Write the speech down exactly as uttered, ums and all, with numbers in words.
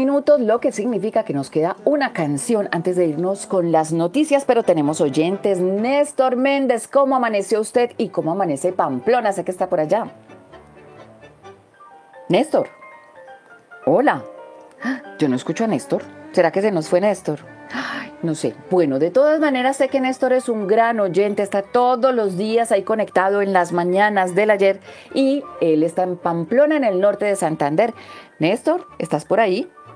minutos, lo que significa que nos queda una canción antes de irnos con las noticias, pero tenemos oyentes. Néstor Méndez, ¿cómo amaneció usted y cómo amanece Pamplona? Sé que está por allá. Néstor, hola. Yo no escucho a Néstor. ¿Será que se nos fue Néstor? Ay, no sé. Bueno, de todas maneras sé que Néstor es un gran oyente, está todos los días ahí conectado en las mañanas del ayer y él está en Pamplona, en el norte de Santander. Néstor, ¿estás por ahí?